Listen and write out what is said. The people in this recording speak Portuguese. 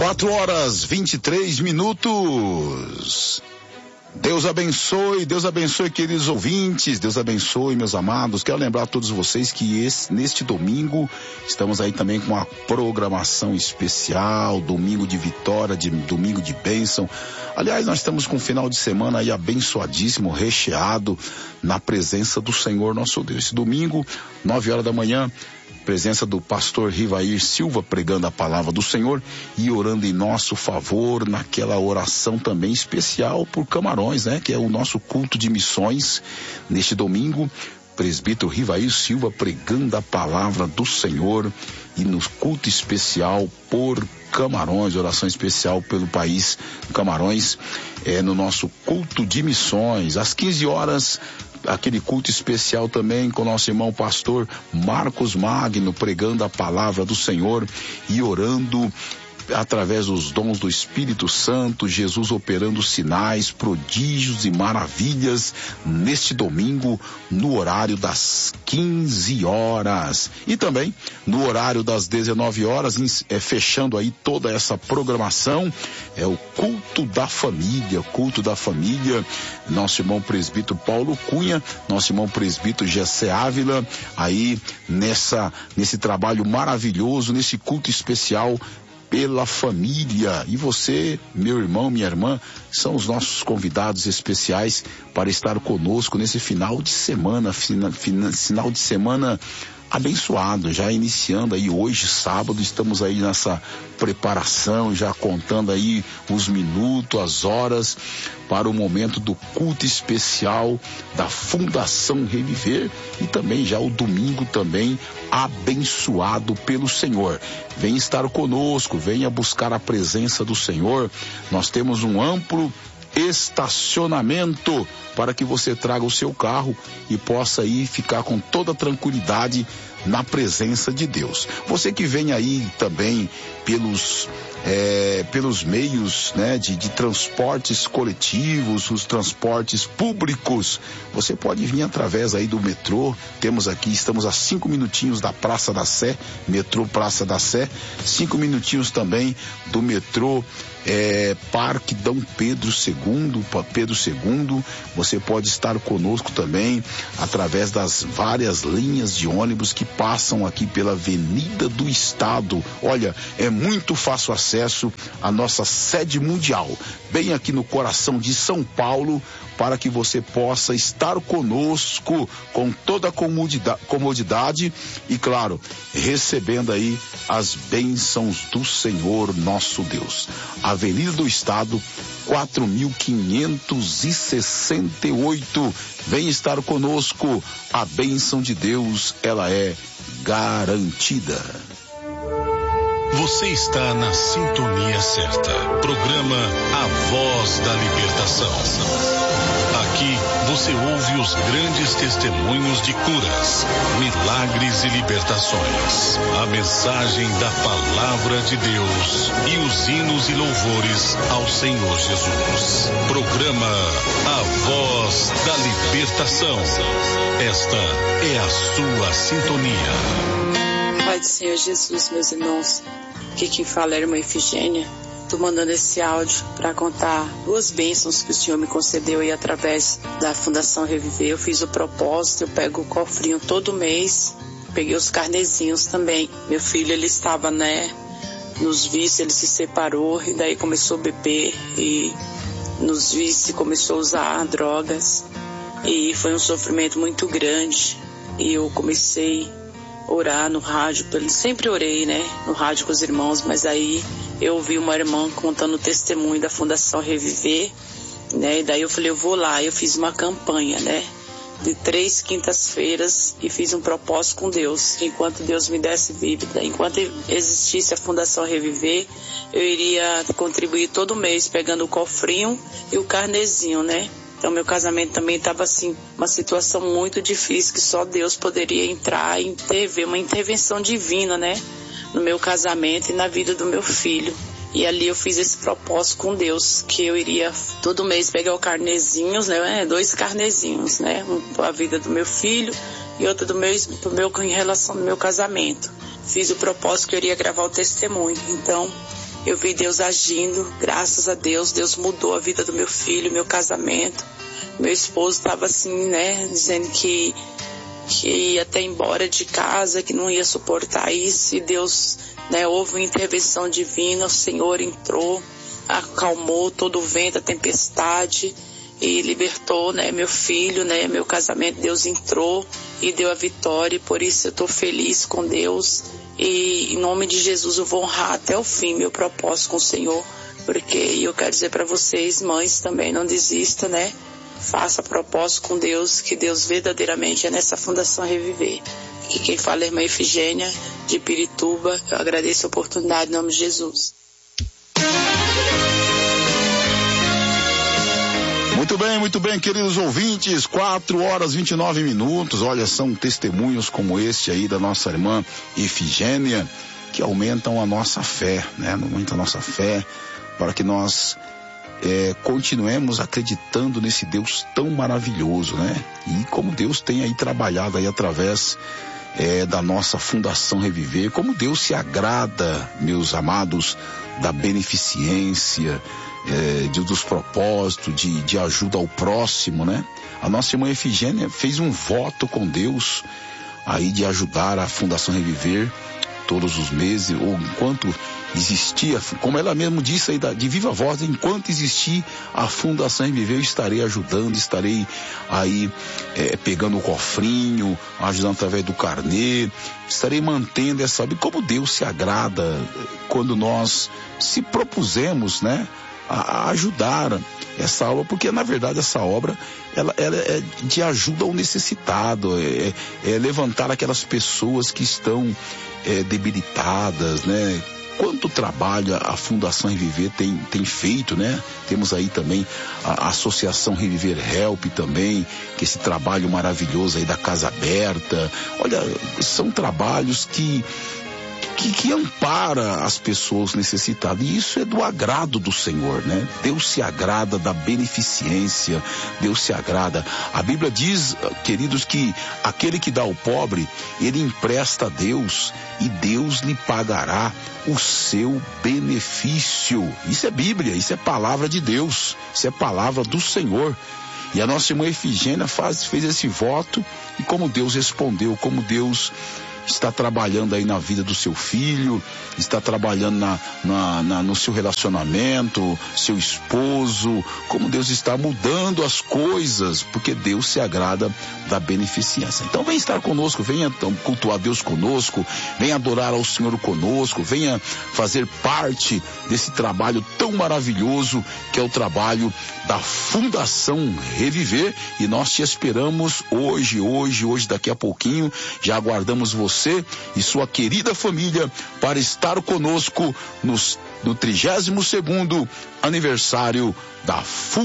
4h23. Deus abençoe, queridos ouvintes, Deus abençoe, meus amados. Quero lembrar a todos vocês que neste domingo estamos aí também com uma programação especial, domingo de vitória, domingo de bênção. Aliás, nós estamos com um final de semana aí abençoadíssimo, recheado na presença do Senhor nosso Deus. Esse domingo, 9h da manhã, presença do pastor Rivair Silva pregando a palavra do Senhor e orando em nosso favor naquela oração também especial por Camarões, né? Que é o nosso culto de missões neste domingo. Presbítero Rivair Silva pregando a palavra do Senhor e no culto especial por Camarões, oração especial pelo país Camarões, no nosso culto de missões, às 15h, aquele culto especial também com nosso irmão pastor Marcos Magno, pregando a palavra do Senhor e orando através dos dons do Espírito Santo, Jesus operando sinais, prodígios e maravilhas neste domingo no horário das 15h e também no horário das 19h, fechando aí toda essa programação, é o culto da família, nosso irmão presbítero Paulo Cunha, nosso irmão presbítero Gessé Ávila, aí nesse trabalho maravilhoso, nesse culto especial pela família. E você, meu irmão, minha irmã, são os nossos convidados especiais para estar conosco nesse final de semana, final de semana abençoado, já iniciando aí hoje, sábado, estamos aí nessa preparação, já contando aí os minutos, as horas para o momento do culto especial da Fundação Reviver e também já o domingo também abençoado pelo Senhor. Venha estar conosco, venha buscar a presença do Senhor. Nós temos um amplo estacionamento para que você traga o seu carro e possa aí ficar com toda tranquilidade na presença de Deus. Você que vem aí também pelos meios, né, de transportes coletivos, os transportes públicos, você pode vir através aí do metrô. Estamos a 5 minutinhos da Praça da Sé, metrô Praça da Sé, 5 minutinhos também do metrô Parque Dom Pedro II. Você pode estar conosco também através das várias linhas de ônibus que passam aqui pela Avenida do Estado. Olha, é muito fácil acesso à nossa sede mundial, bem aqui no coração de São Paulo, para que você possa estar conosco com toda a comodidade e, claro, recebendo aí as bênçãos do Senhor nosso Deus. Avenida do Estado, 4568. Vem estar conosco. A bênção de Deus, ela é garantida. Você está na sintonia certa. Programa A Voz da Libertação. Aqui você ouve os grandes testemunhos de curas, milagres e libertações. A mensagem da Palavra de Deus e os hinos e louvores ao Senhor Jesus. Programa A Voz da Libertação. Esta é a sua sintonia. Pai do Senhor Jesus, meus irmãos, aqui quem fala é a irmã Efigênia. Estou mandando esse áudio para contar 2 bênçãos que o Senhor me concedeu aí através da Fundação Reviver. Eu fiz o propósito, eu pego o cofrinho todo mês, peguei os carnezinhos também. Meu filho, ele estava, nos vícios, ele se separou e daí começou a beber e nos vícios começou a usar drogas e foi um sofrimento muito grande e eu comecei orar no rádio, sempre orei, no rádio com os irmãos, mas aí eu ouvi uma irmã contando o testemunho da Fundação Reviver, e daí eu falei, eu vou lá, eu fiz uma campanha, de 3 quintas-feiras e fiz um propósito com Deus, enquanto Deus me desse vida, enquanto existisse a Fundação Reviver, eu iria contribuir todo mês, pegando o cofrinho e o carnezinho, Então, meu casamento também estava, assim, uma situação muito difícil, que só Deus poderia entrar e ver uma intervenção divina, no meu casamento e na vida do meu filho. E ali eu fiz esse propósito com Deus, que eu iria todo mês pegar o carnezinhos, 2 carnezinhos, um para a vida do meu filho e outro em relação ao meu casamento. Fiz o propósito que eu iria gravar o testemunho. Então, eu vi Deus agindo, graças a Deus. Deus mudou a vida do meu filho, meu casamento. Meu esposo estava assim, né, dizendo que ia até embora de casa, que não ia suportar isso, e Deus, né, houve uma intervenção divina, o Senhor entrou, acalmou todo o vento, a tempestade, e libertou, né, meu filho, né, meu casamento. Deus entrou e deu a vitória, e por isso eu estou feliz com Deus, e em nome de Jesus eu vou honrar até o fim meu propósito com o Senhor, porque eu quero dizer para vocês, mães, também não desista, né? Faça propósito com Deus, que Deus verdadeiramente é nessa Fundação Reviver. E quem fala é a irmã Efigênia, de Pirituba. Eu agradeço a oportunidade em nome de Jesus. Muito bem, queridos ouvintes, 4h29. Olha, são testemunhos como este aí da nossa irmã Efigênia, que aumentam a nossa fé, né? Aumentam a nossa fé para que nós continuemos acreditando nesse Deus tão maravilhoso, né? E como Deus tem aí trabalhado aí através da nossa Fundação Reviver, como Deus se agrada, meus amados, da beneficência, dos propósitos, de ajuda ao próximo, né? A nossa irmã Efigênia fez um voto com Deus aí de ajudar a Fundação Reviver todos os meses, ou enquanto existia, como ela mesmo disse aí de viva voz, enquanto existir a Fundação Reviver, eu estarei ajudando, estarei aí pegando o cofrinho, ajudando através do carnê, estarei mantendo essa, como Deus se agrada quando nós se propusemos, né, a ajudar essa obra, porque na verdade essa obra ela é de ajuda ao necessitado, é levantar aquelas pessoas que estão debilitadas, né? Quanto trabalho a Fundação Reviver tem feito, né? Temos aí também a Associação Reviver Help também, que esse trabalho maravilhoso aí da Casa Aberta. Olha, são trabalhos que ampara as pessoas necessitadas, e isso é do agrado do Senhor, né? Deus se agrada da beneficência, Deus se agrada. A Bíblia diz, queridos, que aquele que dá ao pobre, ele empresta a Deus e Deus lhe pagará o seu benefício. Isso é Bíblia, isso é palavra de Deus, isso é palavra do Senhor. E a nossa irmã Efigênia fez esse voto, e como Deus respondeu, como Deus está trabalhando aí na vida do seu filho, está trabalhando no seu relacionamento, seu esposo, como Deus está mudando as coisas, porque Deus se agrada da beneficência. Então vem estar conosco, venha cultuar Deus conosco, venha adorar ao Senhor conosco, venha fazer parte desse trabalho tão maravilhoso que é o trabalho da Fundação Reviver, e nós te esperamos hoje, daqui a pouquinho, já aguardamos você e sua querida família para estar conosco no 32º aniversário da Fundação